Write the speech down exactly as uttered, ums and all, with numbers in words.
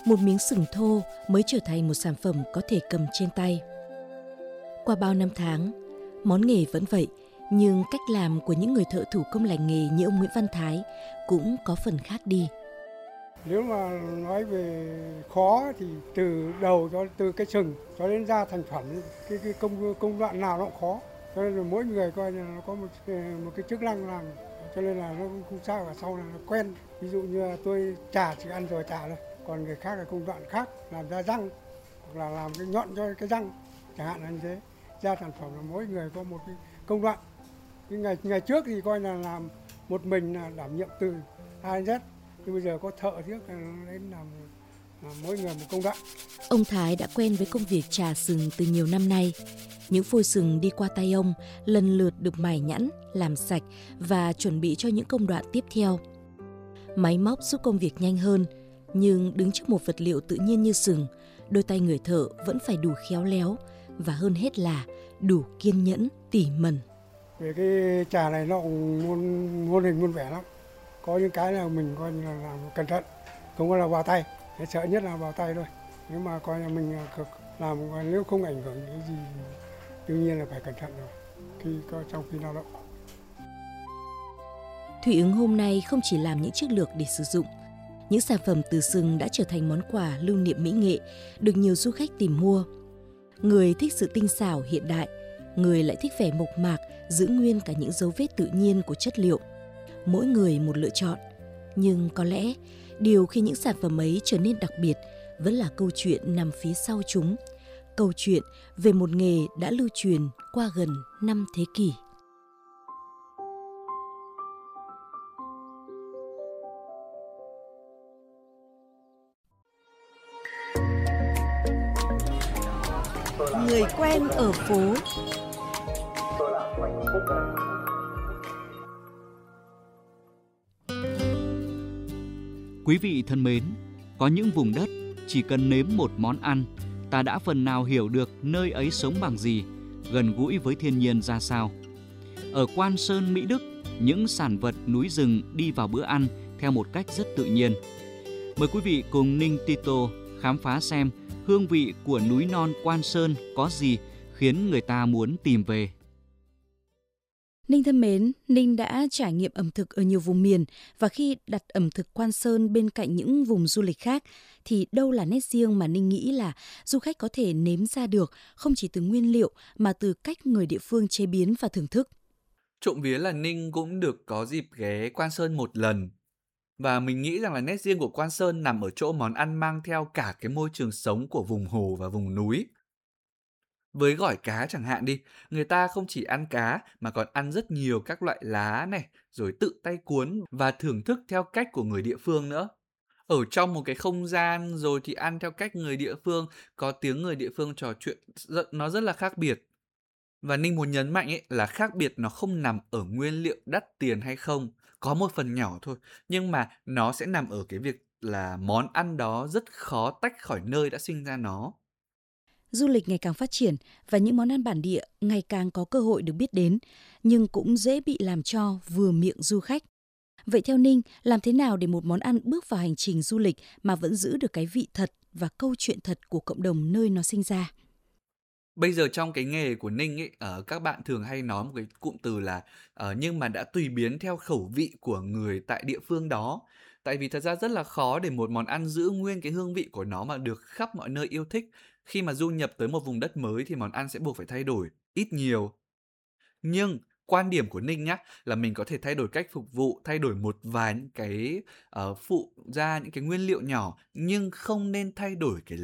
một miếng sừng thô mới trở thành một sản phẩm có thể cầm trên tay. Qua bao năm tháng, món nghề vẫn vậy, nhưng cách làm của những người thợ thủ công lành nghề như ông Nguyễn Văn Thái cũng có phần khác đi. Nếu mà nói về khó thì từ đầu cho từ cái sừng cho đến ra thành phẩm, cái, cái công công đoạn nào nó cũng khó. Cho nên là mỗi người coi như nó có một một cái chức năng làm, cho nên là nó cũng không sao, và sau này nó quen. Ví dụ như là tôi chả chỉ ăn rồi chả thôi, còn người khác là công đoạn khác, làm ra răng hoặc là làm cái nhọn cho cái răng, chẳng hạn là như thế. Ra sản phẩm là mỗi người có một cái công đoạn. Cái ngày ngày trước thì coi là làm một mình là đảm nhiệm từ A đến Z. Nhưng bây giờ có thợ trước đến làm, làm mỗi người một công đoạn. Ông Thái đã quen với công việc chà sừng từ nhiều năm nay. Những phôi sừng đi qua tay ông lần lượt được mài nhẵn, làm sạch và chuẩn bị cho những công đoạn tiếp theo. Máy móc giúp công việc nhanh hơn, nhưng đứng trước một vật liệu tự nhiên như sừng, đôi tay người thợ vẫn phải đủ khéo léo và hơn hết là đủ kiên nhẫn, tỉ mẩn. Về cái trà này nó cũng muôn, muôn hình muôn vẻ lắm. Có những cái là mình coi như là làm cẩn thận, không có là vào tay. Cái sợ nhất là vào tay thôi. Nếu mà coi là mình làm, nếu không ảnh hưởng đến cái gì, đương nhiên là phải cẩn thận rồi khi trong khi lao động. Thủy Ứng hôm nay không chỉ làm những chiếc lược để sử dụng. Những sản phẩm từ sừng đã trở thành món quà lưu niệm mỹ nghệ, được nhiều du khách tìm mua. Người thích sự tinh xảo hiện đại, người lại thích vẻ mộc mạc, giữ nguyên cả những dấu vết tự nhiên của chất liệu. Mỗi người một lựa chọn, nhưng có lẽ điều khi những sản phẩm ấy trở nên đặc biệt vẫn là câu chuyện nằm phía sau chúng. Câu chuyện về một nghề đã lưu truyền qua gần năm thế kỷ. Người quen ở phố. Quý vị thân mến, có những vùng đất chỉ cần nếm một món ăn, ta đã phần nào hiểu được nơi ấy sống bằng gì, gần gũi với thiên nhiên ra sao. Ở Quan Sơn, Mỹ Đức, những sản vật núi rừng đi vào bữa ăn theo một cách rất tự nhiên. Mời quý vị cùng Ninh Tito khám phá xem hương vị của núi non Quan Sơn có gì khiến người ta muốn tìm về. Ninh thân mến, Ninh đã trải nghiệm ẩm thực ở nhiều vùng miền, và khi đặt ẩm thực Quan Sơn bên cạnh những vùng du lịch khác thì đâu là nét riêng mà Ninh nghĩ là du khách có thể nếm ra được, không chỉ từ nguyên liệu mà từ cách người địa phương chế biến và thưởng thức. Trộm vía là Ninh cũng được có dịp ghé Quan Sơn một lần. Và mình nghĩ rằng là nét riêng của Quan Sơn nằm ở chỗ món ăn mang theo cả cái môi trường sống của vùng hồ và vùng núi. Với gỏi cá chẳng hạn đi, người ta không chỉ ăn cá mà còn ăn rất nhiều các loại lá này, rồi tự tay cuốn và thưởng thức theo cách của người địa phương nữa. Ở trong một cái không gian rồi thì ăn theo cách người địa phương, có tiếng người địa phương trò chuyện, rất, nó rất là khác biệt. Và Ninh muốn nhấn mạnh ấy là khác biệt nó không nằm ở nguyên liệu đắt tiền hay không, có một phần nhỏ thôi, nhưng mà nó sẽ nằm ở cái việc là món ăn đó rất khó tách khỏi nơi đã sinh ra nó. Du lịch ngày càng phát triển và những món ăn bản địa ngày càng có cơ hội được biết đến, nhưng cũng dễ bị làm cho vừa miệng du khách. Vậy theo Ninh, làm thế nào để một món ăn bước vào hành trình du lịch mà vẫn giữ được cái vị thật và câu chuyện thật của cộng đồng nơi nó sinh ra? Bây giờ trong cái nghề của Ninh ấy, ờ, các bạn thường hay nói một cái cụm từ là ờ, nhưng mà đã tùy biến theo khẩu vị của người tại địa phương đó. Tại vì thật ra rất là khó để một món ăn giữ nguyên cái hương vị của nó mà được khắp mọi nơi yêu thích. Khi mà du nhập tới một vùng đất mới thì món ăn sẽ buộc phải thay đổi, ít nhiều. Nhưng quan điểm của Ninh nhá là mình có thể thay đổi cách phục vụ, thay đổi một vài những cái ờ, phụ gia, những cái nguyên liệu nhỏ, nhưng không nên thay đổi cái